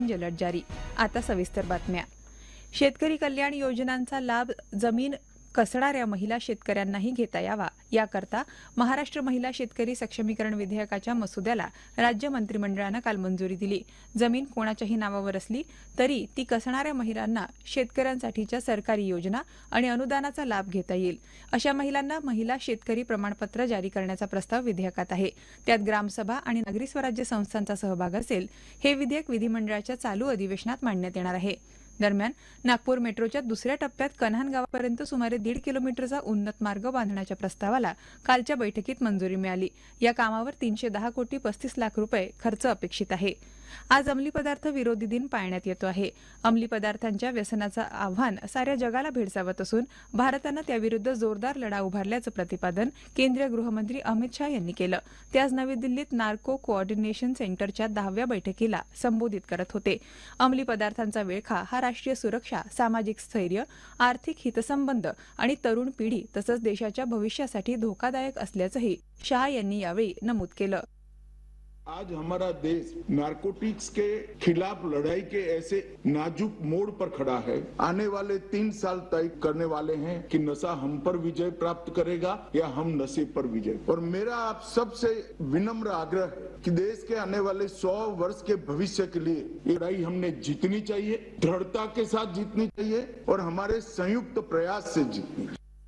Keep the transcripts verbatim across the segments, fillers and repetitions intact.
जलद जारी. आता सविस्तर बातम्या. शेतकरी कल्याण योजनांचा लाभ जमीन कसणाऱ्या महिला शेतकऱ्यांनाही घेता यावा याकरता महाराष्ट्र महिला शेतकरी सक्षमीकरण विधेयकाच्या मसुद्याला राज्य मंत्रिमंडळानं काल मंजुरी दिली. जमीन कोणाच्याही नावावर असली तरी ती कसणाऱ्या महिलांना शेतकऱ्यांसाठीच्या सरकारी योजना आणि अनुदानाचा लाभ घेता येईल. अशा महिलांना महिला शेतकरी प्रमाणपत्र जारी करण्याचा प्रस्ताव विधेयकात आहे. त्यात ग्रामसभा आणि नगरी स्वराज्य संस्थांचा सहभाग असेल. हे विधेयक विधिमंडळाच्या चालू अधिवेशनात मांडण्यात येणार आहे. दरम्यान नागपूर मेट्रोच्या दुसऱ्या टप्प्यात कन्हान गावापर्यंत सुमारे दीड किलोमीटरचा उन्नत मार्ग बांधण्याच्या प्रस्तावाला कालच्या बैठकीत मंजुरी मिळाली. या कामावर तीनशे दहा कोटी पस्तीस लाख रुपये खर्च अपेक्षित आहे. आज अंमली पदार्थ विरोधी दिन पाळण्यात येतो आहे. अंमली पदार्थांच्या व्यसनाचं आव्हान साऱ्या जगाला भेडसावत असून भारतानं त्याविरुद्ध जोरदार लढा उभारल्याचं प्रतिपादन केंद्रीय गृहमंत्री अमित शाह यांनी केलं. ते आज नवी दिल्लीत नार्को कोऑर्डिनेशन सेंटरच्या दहाव्या बैठकीला संबोधित करत होते. अंमली पदार्थांचा विळखा हा राष्ट्रीय सुरक्षा, सामाजिक स्थैर्य, आर्थिक हितसंबंध आणि तरुण पिढी तसंच देशाच्या भविष्यासाठी धोकादायक असल्याचंही शाह यांनी यावेळी नमूद केलं. आज हमारा देश नारकोटिक्स के खिलाफ लड़ाई के ऐसे नाजुक मोड़ पर खड़ा है. आने वाले तीन साल तय करने वाले हैं कि नशा हम पर विजय प्राप्त करेगा या हम नशे पर विजय. और मेरा आप सबसे विनम्र आग्रह है कि देश के आने वाले सौ वर्ष के भविष्य के लिए ये लड़ाई हमने जीतनी चाहिए, दृढ़ता के साथ जीतनी चाहिए और हमारे संयुक्त प्रयास से जीतनी.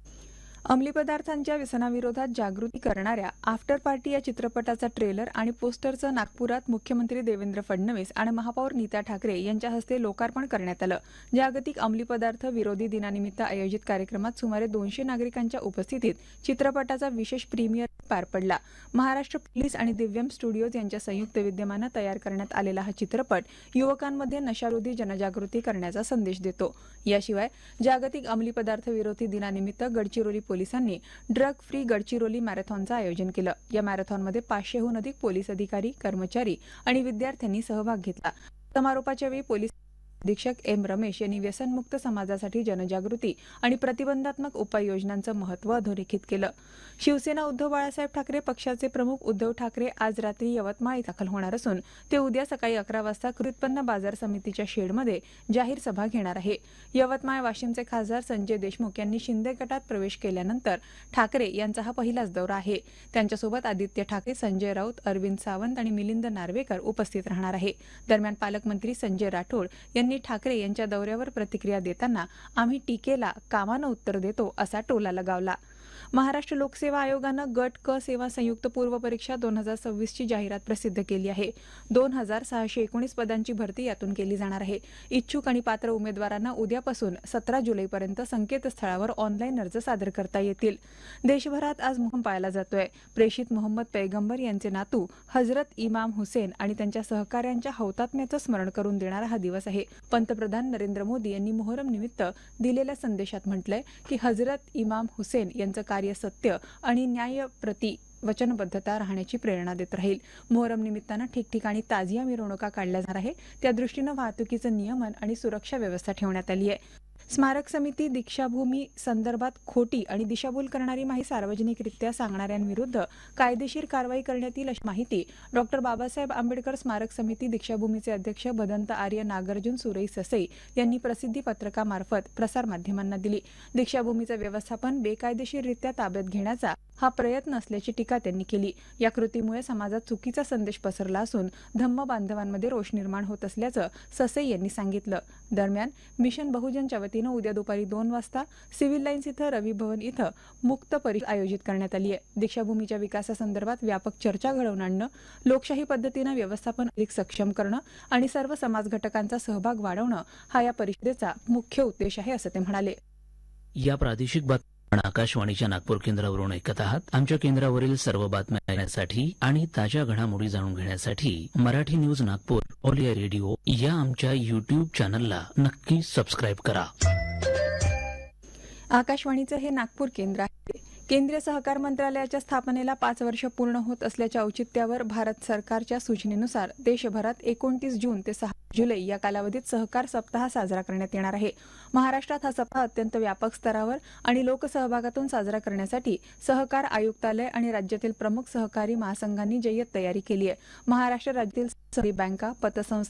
अंमली पदार्थांच्या व्यसनाविरोधात जागृती करणाऱ्या आफ्टर पार्टी या चित्रपटाचा ट्रेलर आणि पोस्टरचं नागपुरात मुख्यमंत्री देवेंद्र फडणवीस आणि महापौर नीता ठाकरे यांच्या हस्ते लोकार्पण करण्यात आलं. जागतिक अंमली पदार्थ विरोधी दिनानिमित्त आयोजित कार्यक्रमात सुमारे दोनशे नागरिकांच्या उपस्थितीत चित्रपटाचा विशेष प्रीमियर पार पडला. महाराष्ट्र पोलीस आणि दिव्यम स्टुडिओज यांच्या संयुक्त विद्यमानं तयार करण्यात आलेला हा चित्रपट युवकांमध्ये नशाविरोधी जनजागृती करण्याचा संदेश देतो. याशिवाय जागतिक अंमली पदार्थ विरोधी दिनानिमित्त गडचिरोली पोलिसांनी ड्रग फ्री गडचिरोली मॅरेथॉनचं आयोजन केलं. या मॅरेथॉनमध्ये पाचशेहून अधिक पोलीस अधिकारी, कर्मचारी आणि विद्यार्थ्यांनी सहभाग घेतला. समारोपाच्या वेळी पोलीस अधीक्षक एम रमेश यांनी व्यसनमुक्त समाजासाठी जनजागृती आणि प्रतिबंधात्मक उपाययोजनांचं महत्त्व अधोरेखित केलं. शिवसेना उद्धव बाळासाहेब ठाकरे पक्षाचे प्रमुख उद्धव ठाकरे आज रात्री यवतमाळ दाखल होणार असून ते उद्या सकाळी अकरा वाजता कृषी उत्पन्न बाजार समितीच्या शेडमध्ये जाहीर सभा घेणार आहे. यवतमाळ वाशिमचे खासदार संजय देशमुख यांनी शिंदे गटात प्रवेश केल्यानंतर ठाकरे यांचा हा पहिलाच दौरा आहे. त्यांच्यासोबत आदित्य ठाकरे, संजय राऊत, अरविंद सावंत आणि मिलिंद नार्वेकर उपस्थित राहणार आहे. दरम्यान पालकमंत्री संजय राठोड यांनी ठाकरे यांच्या दौऱ्यावर प्रतिक्रिया देताना आम्ही टीकेला कामानं उत्तर देतो असा टोला लगावला. महाराष्ट्र लोकसेवा आयोगानं गट क सेवा संयुक्त पूर्व परीक्षा दोन हजार सव्वीसची जाहिरात प्रसिद्ध केली आहे. दोन हजार सहाशे एकोणीस पदांची भरती यातून केली जाणार आहे. इच्छुक आणि पात्र उमेदवारांना उद्यापासून सतरा जुलैपर्यंत संकेतस्थळावर ऑनलाईन अर्ज सादर करता येतील. देशभरात आज मोहरम पाळला जातोय. प्रेषित मोहम्मद पैगंबर यांचे नातू हजरत इमाम हुसेन आणि त्यांच्या सहकाऱ्यांच्या हौतात्म्याचं स्मरण करून देणारा हा दिवस आहे. पंतप्रधान नरेंद्र मोदी यांनी मोहरम निमित्त दिलेल्या संदेशात म्हटलंय की हजरत इमाम हुसेन यांचं कार्य सत्य आणि न्यायप्रती वचनबद्धता राहण्याची प्रेरणा देत राहील. मोहरम निमित्तानं ठिकठिकाणी ताजिया मिरवणुका काढल्या जाणार आहे. त्या दृष्टीनं वाहतुकीचं नियमन आणि सुरक्षा व्यवस्था ठेवण्यात आली आहे. स्मारक समिती दीक्षाभूमी संदर्भात खोटी आणि दिशाभूल करणारी माहिती सार्वजनिकरित्या सांगणाऱ्यांविरुद्ध कायदेशीर कारवाई करण्यात येईल अशी माहिती डॉक्टर बाबासाहेब आंबेडकर स्मारक समिती दीक्षाभूमीचे अध्यक्ष भदंत आर्य नागार्जुन सुरई ससई यांनी प्रसिद्धी पत्रकामार्फत प्रसारमाध्यमांना दिली. दीक्षाभूमीचं व्यवस्थापन बेकायदेशीररित्या ताब्यात घेण्याचा हा प्रयत्न असल्याची टीका त्यांनी केली. या कृतीमुळे समाजात चुकीचा संदेश पसरला असून धम्म बांधवांमध्ये रोष निर्माण होत असल्याचं ससई यांनी सांगितलं. दरम्यान मिशन बहुजनच्या वतीनं उद्या दुपारी दोन वाजता सिव्हिल लाईन्स इथं रवी भवन इथं मुक्त परिषद आयोजित करण्यात आली आहे. दीक्षाभूमीच्या विकासासंदर्भात व्यापक चर्चा घडवून आणणं, लोकशाही पद्धतीनं व्यवस्थापन अधिक सक्षम करणं आणि सर्व समाज घटकांचा सहभाग वाढवणं हा या परिषदेचा मुख्य उद्देश आहे असं ते म्हणाले. या प्रादेशिक बातम्या आकाशवाणीच्या नागपूर केंद्रावरून ऐकत आहात. आमच्या केंद्रावरील सर्व बातम्या ऐकण्यासाठी आणि ताज्या घडामोडी जाणून घेण्यासाठी Marathi news Nagpur all India radio या आमच्या युट्यूब चॅनलला नक्की सबस्क्राईब करा. आकाशवाणीचं हे नागपूर केंद्र आहे. केंद्रीय सहकार मंत्रालयाच्या स्थापनेला पाच वर्ष पूर्ण होत असल्याच्या औचित्यावर भारत सरकारच्या सूचनेनुसार देशभरात एकोणतीस जून ते सहा जुलै या कालावधीत सहकार सप्ताह साजरा करण्यात येणार आहे. महाराष्ट्रात हा सप्ताह अत्यंत व्यापक स्तरावर आणि लोकसहभागातून साजरा करण्यासाठी सहकार आयुक्तालय आणि राज्यातील प्रमुख सहकारी महासंघांनी जय्यत तयारी केली आहे. महाराष्ट्र राज्यातील बँका, पतसंस्था